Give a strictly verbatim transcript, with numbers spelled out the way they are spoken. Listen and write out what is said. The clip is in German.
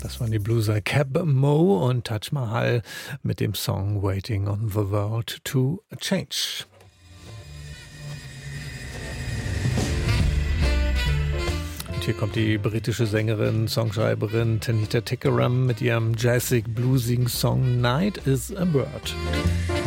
Das waren die Blueser Cab Mo und Taj Mahal mit dem Song Waiting on the World to Change. Und hier kommt die britische Sängerin, Songschreiberin Tanita Tikaram mit ihrem jazzig-bluesigen Song Night is a Bird.